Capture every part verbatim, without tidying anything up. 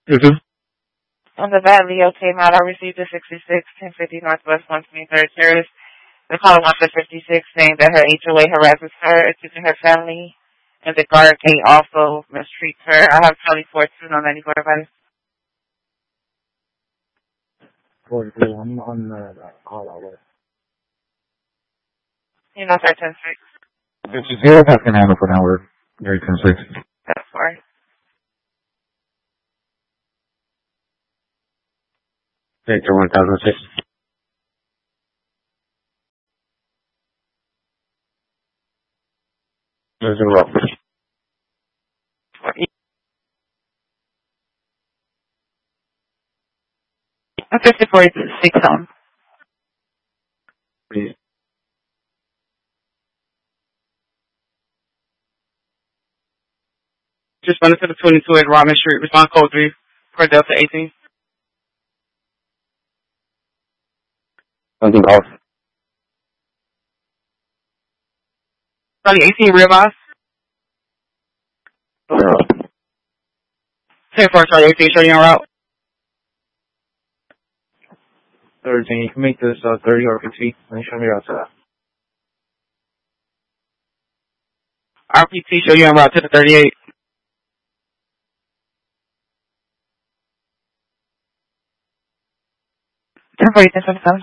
Mm-hmm. On the bad Leo came out, I received a sixty-six, ten fifty Northwest one twenty-third Terrace. The caller wants a fifty-six saying that her H O A harasses her, accusing her family, and the guard K also mistreats her. I have Charlie four two on ninety-four five. forty-two, I'm on the call out list. You know, sir, ten six. This is zero, half an hour for an hour. Very ten six. That's four. Victor one thousand six. There's a rock. A fifty-four six on. Please. Just responded to the twenty-two at Robin Street. Response code three for Delta eighteen. Something off. Charlie eighteen, real boss. ten four, Charlie eighteen, show you en route. thirteen, you can make this uh, thirty or fifty. Let me show me your outside. R P T, show you en route to the thirty-eight. ten four eight seven.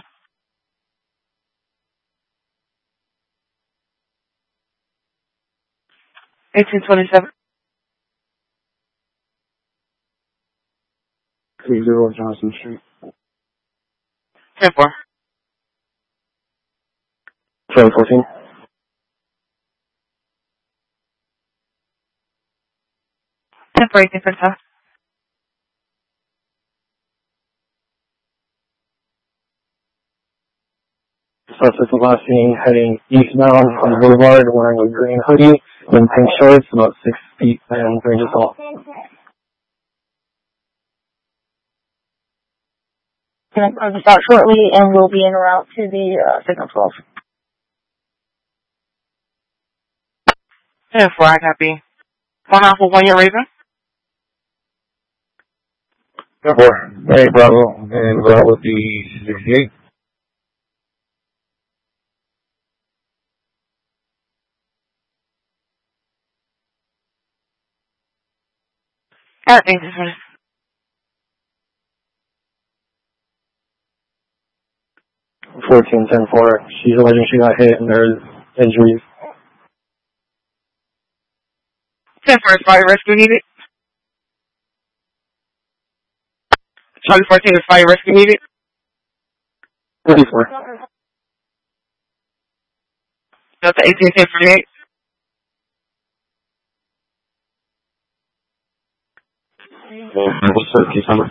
eighteen twenty-seven. three zero Johnson Street. ten four. twelve fourteen. ten four eight seven. Suspect last seen heading eastbound on the boulevard wearing a green hoodie and pink shorts, about six feet and range tall. Going to start shortly, and we'll be en route to the uh, signal twelve. ten four, I copy. Phone off for one year Raven. ten four. Hey, Bravo. And we're out with the sixty-eight. I think this one. fourteen ten four. She's alleging she got hit and there's injuries. ten four, is fire rescue needed? Charlie fourteen, is fire rescue needed? thirty-four. Delta eighteen, ten forty-eight. What's the case number?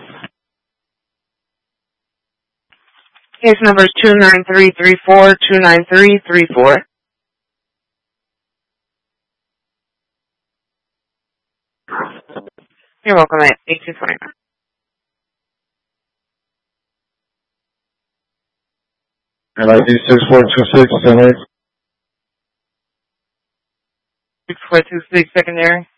Case number is two nine three three four, two nine three three four. You're welcome at eighteen twenty-nine. And I do six four two six, center. six four two six, secondary.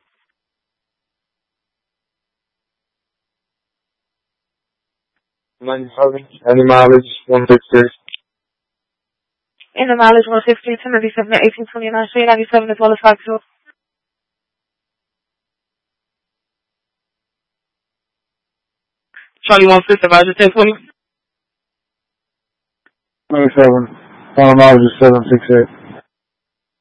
ninety-seven. Any mileage, one sixty-six. In the mileage one sixty, ten ninety-seven at eighteen twenty-nine, three ninety-seven as well as five two. Charlie one fifth, advisor ten twenty. ninety-seven. Final mileage is seven six eight.